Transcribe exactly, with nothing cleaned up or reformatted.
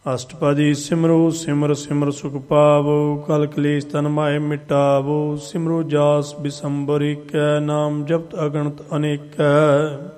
ਅਸ਼ਟਪਦੀ ਸਿਮਰੋ ਸਿਮਰ ਸਿਮਰ ਸੁਖ ਪਾਵੋ, ਕਲ ਕਲੇਸ਼ ਤਨ ਮਾਹਿ ਮਿਟਾਵੋ। ਸਿਮਰੋ ਜਾਸ ਬਿਸੰਬਰ ਏਕੈ, ਨਾਮ ਜਪਤ ਅਗਣਤ ਅਨੇਕੈ।